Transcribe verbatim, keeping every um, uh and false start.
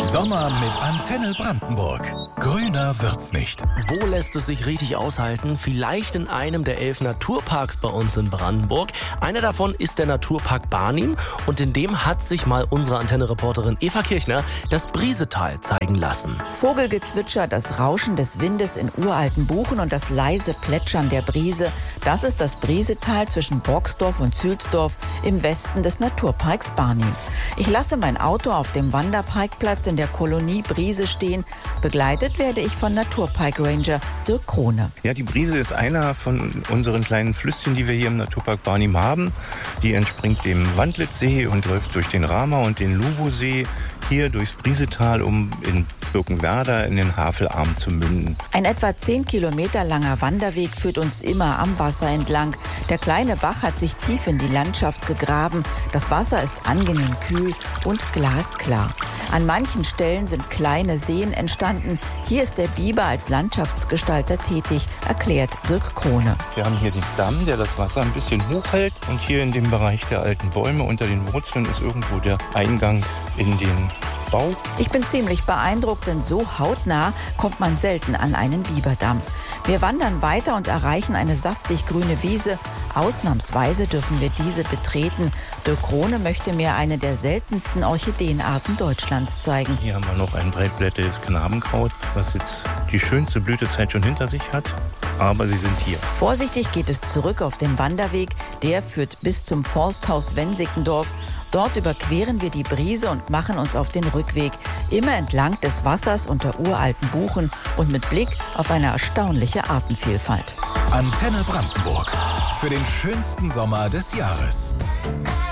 Sommer mit Antenne Brandenburg. Grüner wird's nicht. Wo lässt es sich richtig aushalten? Vielleicht in einem der elf Naturparks bei uns in Brandenburg. Einer davon ist der Naturpark Barnim und in dem hat sich mal unsere Antenne-Reporterin Eva Kirchner das Briesetal zeigen lassen. Vogelgezwitscher, das Rauschen des Windes in uralten Buchen und das leise Plätschern der Brise, das ist das Briesetal zwischen Brocksdorf und Zülsdorf im Westen des Naturparks Barnim. Ich lasse mein Auto auf dem Wanderparkplatz in der Kolonie Brise stehen. Begleitet werde ich von Naturpark-Ranger Dirk Krone. Ja, die Brise ist einer von unseren kleinen Flüsschen, die wir hier im Naturpark Barnim haben. Die entspringt dem Wandlitzsee und läuft durch den Rama und den Lubosee hier durchs Briesetal, um in Birkenwerder in den Havelarm zu münden. Ein etwa zehn Kilometer langer Wanderweg führt uns immer am Wasser entlang. Der kleine Bach hat sich tief in die Landschaft gegraben. Das Wasser ist angenehm kühl und glasklar. An manchen Stellen sind kleine Seen entstanden. Hier ist der Biber als Landschaftsgestalter tätig, erklärt Dirk Krone. Wir haben hier den Damm, der das Wasser ein bisschen hochhält. Und hier in dem Bereich der alten Bäume unter den Wurzeln ist irgendwo der Eingang in den Bau. Ich bin ziemlich beeindruckt, denn so hautnah kommt man selten an einen Biberdamm. Wir wandern weiter und erreichen eine saftig grüne Wiese. Ausnahmsweise dürfen wir diese betreten. Dirk Krone möchte mir eine der seltensten Orchideenarten Deutschlands zeigen. Hier haben wir noch ein breitblättriges Knabenkraut, was jetzt die schönste Blütezeit schon hinter sich hat. Aber sie sind hier. Vorsichtig geht es zurück auf den Wanderweg. Der führt bis zum Forsthaus Wensickendorf. Dort überqueren wir die Brise und machen uns auf den Rückweg. Immer entlang des Wassers unter uralten Buchen und mit Blick auf eine erstaunliche Artenvielfalt. Antenne Brandenburg. Für den schönsten Sommer des Jahres.